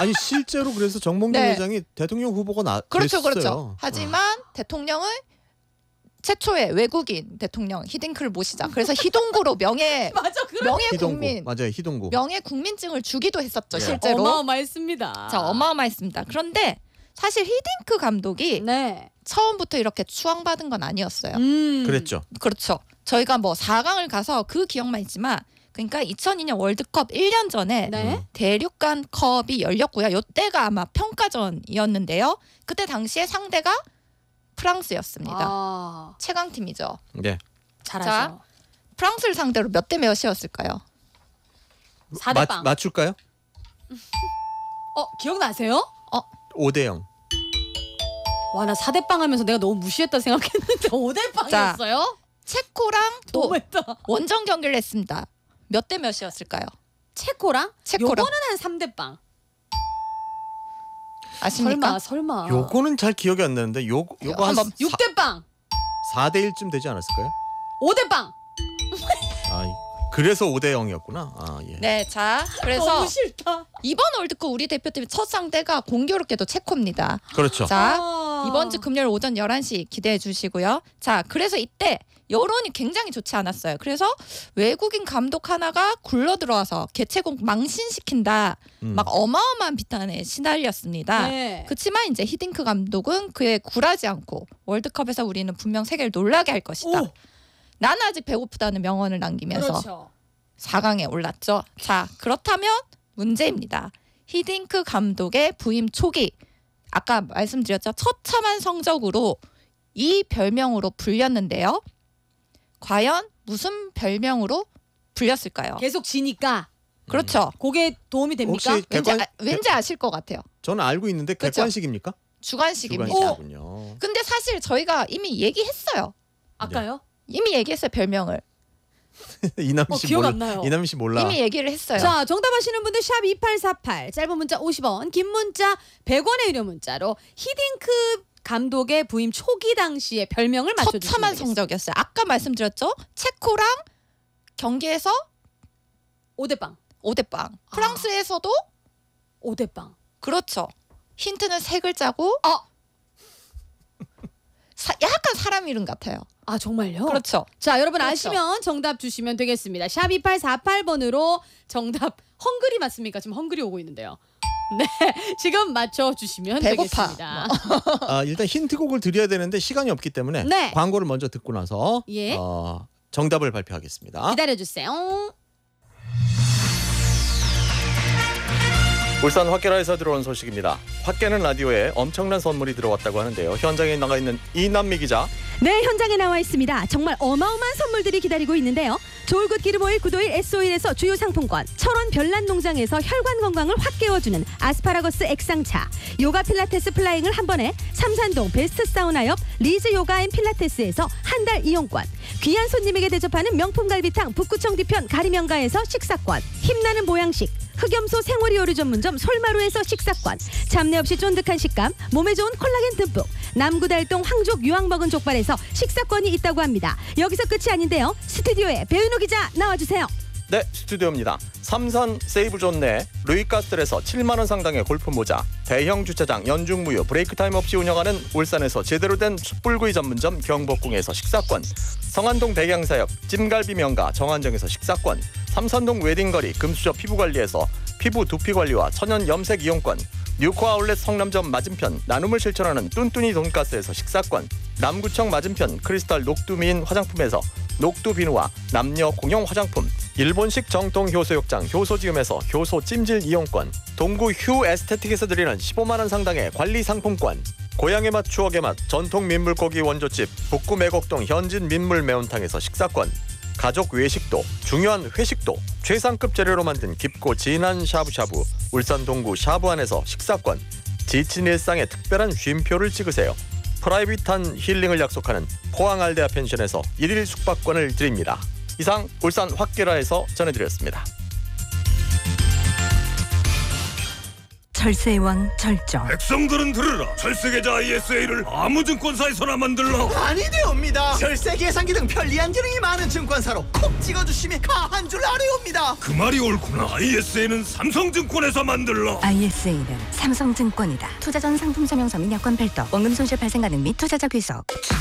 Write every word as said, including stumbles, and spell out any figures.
아니 실제로 그래서 정몽준 네. 회장이 대통령 후보가 나 그렇죠, 됐어요. 그렇죠. 하지만 대통령을 최초의 외국인 대통령 히딩크를 모시자. 그래서 히동구로 명예 맞아, 그래. 명예 희동구 국민 맞아요, 희동구. 명예 국민증을 주기도 했었죠, 네. 실제로. 어마어마했습니다. 자, 어마어마했습니다. 그런데 사실 히딩크 감독이 네. 처음부터 이렇게 추앙받은 건 아니었어요. 음. 그랬죠. 그렇죠. 저희가 뭐 사 강을 가서 그 기억만 있지만, 그러니까 이천이 년 월드컵 일 년 전에 네. 대륙간 컵이 열렸고요. 이때가 아마 평가전이었는데요. 그때 당시에 상대가 프랑스였습니다. 아, 최강팀이죠. 네. 잘하죠. 프랑스를 상대로 몇 대 몇이었을까요? 사 대 빵. 맞출까요? 어, 기억나세요? 오 대 영. 와, 나 사 대 빵 하면서 내가 너무 무시했다 생각했는데 오 대 빵이었어요? 체코랑 또 너무했다. 원정 경기를 했습니다. 몇 대 몇이었을까요? 체코랑? 체코랑. 요거는 한 삼 대 빵. 아십니까? 설마 설마. 요거는 잘 기억이 안 나는데 요 요거 한 한번 육 대 빵. 사 대 일쯤 되지 않았을까요? 오 대 빵. 아, 그래서 오 대 영이었구나. 아, 예. 네, 자 그래서 너무 싫다. 이번 월드컵 우리 대표팀 첫 상대가 공교롭게도 체코입니다. 그렇죠. 자 아. 이번 주 금요일 오전 열한 시 기대해 주시고요. 자 그래서 이때 여론이 굉장히 좋지 않았어요. 그래서 외국인 감독 하나가 굴러 들어와서 개최국 망신시킨다. 음. 막 어마어마한 비난에 시달렸습니다. 네. 그렇지만 이제 히딩크 감독은 그에 굴하지 않고 월드컵에서 우리는 분명 세계를 놀라게 할 것이다. 오. 나는 아직 배고프다는 명언을 남기면서 그렇죠. 사 강에 올랐죠. 자 그렇다면 문제입니다. 히딩크 감독의 부임 초기 아까 말씀드렸죠. 처참한 성적으로 이 별명으로 불렸는데요. 과연 무슨 별명으로 불렸을까요? 계속 지니까 그렇죠. 그게 도움이 됩니까? 혹시 왠지, 객관- 아, 왠지 아실 것 같아요. 저는 알고 있는데 그렇죠. 객관식입니까? 주관식입니다. 주관식이군요. 근데 사실 저희가 이미 얘기했어요. 아까요? 이미 얘기했어요 별명을. 이남희 어, 씨 기억 몰라. 안 나요. 이남희 씨 몰라. 이미 얘기를 했어요. 자, 정답하시는 분들 샵 이팔사팔, 짧은 문자 오십 원, 긴 문자 백 원의 유료 문자로 히딩크 감독의 부임 초기 당시의 별명을 맞춰주시면 처참한 되겠습니다. 성적이었어요. 아까 말씀드렸죠. 체코랑 경기에서 오 대 빵. 오 대 빵. 프랑스에서도 오 대 빵. 그렇죠. 힌트는 세 글자고 아. 사, 약간 사람 이름 같아요. 아, 정말요? 그렇죠. 자, 여러분 그렇죠. 아시면 정답 주시면 되겠습니다. 샵 이팔사팔 번으로 정답 헝그리 맞습니까? 지금 헝그리 오고 있는데요. 네, 지금 맞춰주시면 배고파. 되겠습니다. 아, 일단 힌트곡을 드려야 되는데 시간이 없기 때문에 네. 광고를 먼저 듣고 나서 예. 어, 정답을 발표하겠습니다. 기다려주세요. 울산 화케라에서 들어온 소식입니다. 화케는 라디오에 엄청난 선물이 들어왔다고 하는데요. 현장에 나가 있는 이남미 기자. 네, 현장에 나와 있습니다. 정말 어마어마한 선물들이 기다리고 있는데요. 좋을굿 기름오일 구도일 에스오일에서 주요 상품권, 철원 별난 농장에서 혈관 건강을 확 깨워주는 아스파라거스 액상차, 요가 필라테스 플라잉을 한 번에 삼산동 베스트 사우나 옆 리즈 요가 앤 필라테스에서 한 달 이용권, 귀한 손님에게 대접하는 명품 갈비탕 북구청 뒤편 가리명가에서 식사권, 힘나는 보양식 흑염소 생오리 요리 전문점 솔마루에서 식사권, 잡내 없이 쫀득한 식감, 몸에 좋은 콜라겐 듬뿍 남구달동 황족 유황 먹은 족발에서 식사권이 있다고 합니다. 여기서 끝이 아닌데요. 스튜디오에 배은호 기자 나와주세요. 네, 스튜디오입니다. 삼산 세이브존 내 루이카스텔에서 칠만 원 상당의 골프 모자, 대형 주차장 연중 무휴 브레이크 타임 없이 운영하는 울산에서 제대로 된 숯불구이 전문점 경복궁에서 식사권, 성안동 백양사역 찜갈비 명가 정안정에서 식사권, 삼산동 웨딩거리 금수저 피부관리에서 피부 두피관리와 천연 염색 이용권, 뉴코 아울렛 성남점 맞은편 나눔을 실천하는 뚠뚠이 돈가스에서 식사권, 남구청 맞은편 크리스탈 녹두미인 화장품에서 녹두 비누와 남녀 공용 화장품, 일본식 정통 효소욕장 효소지음에서 효소 찜질 이용권, 동구 휴 에스테틱에서 드리는 십오만 원 상당의 관리 상품권, 고향의 맛 추억의 맛 전통 민물고기 원조집 북구 매곡동 현진 민물 매운탕에서 식사권, 가족 외식도 중요한 회식도 최상급 재료로 만든 깊고 진한 샤브샤브 울산 동구 샤브안에서 식사권, 지친 일상에 특별한 쉼표를 찍으세요. 프라이빗한 힐링을 약속하는 포항알데아 펜션에서 일일 숙박권을 드립니다. 이상 울산 확계라에서 전해드렸습니다. 절세의 왕 절정. 백성들은 들으라. 절세계좌 아이에스에이를 아무 증권사에서나 만들라. 아니 되옵니다. 절세 계산기 등 편리한 기능이 많은 증권사로 콕 찍어주시면 가한 줄 아래옵니다. 그 말이 옳구나. 아이에스에이는 삼성증권에서 만들라. 아이에스에이는 삼성증권이다. 투자 전 상품 설명서 및 약관 별도, 원금 손실 발생 가능 및 투자자 귀속.